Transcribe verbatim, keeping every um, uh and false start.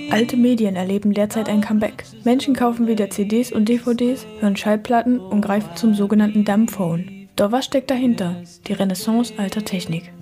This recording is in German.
Alte Medien erleben derzeit ein Comeback. Menschen kaufen wieder C Ds und D V Ds, hören Schallplatten und greifen zum sogenannten Dumbphone. Doch was steckt dahinter? Die Renaissance alter Technik.